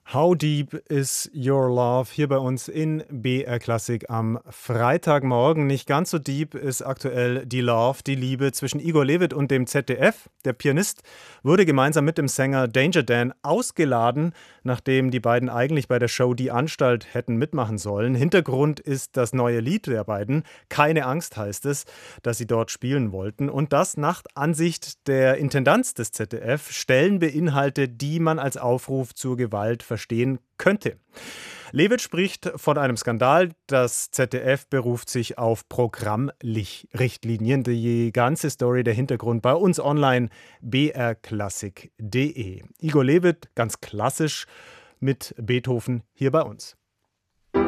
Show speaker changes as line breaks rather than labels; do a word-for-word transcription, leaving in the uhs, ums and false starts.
How Deep Is Your Love hier bei uns in B R Klassik am Freitagmorgen. Nicht ganz so deep ist aktuell die Love, die Liebe zwischen Igor Levit und dem Z D F. Der Pianist wurde gemeinsam mit dem Sänger Danger Dan ausgeladen, nachdem die beiden eigentlich bei der Show Die Anstalt hätten mitmachen sollen. Hintergrund ist das neue Lied der beiden. Keine Angst heißt es, das sie dort spielen wollten. Und das nach Ansicht der Intendanz des Z D F Stellen beinhaltet, die man als Aufruf zur Gewalt verstehen könnte. Levit spricht von einem Skandal. Das Z D F beruft sich auf Programmrichtlinien. Die ganze Story, der Hintergrund bei uns online b r klassik punkt d e. Igor Levit, ganz klassisch mit Beethoven hier bei uns.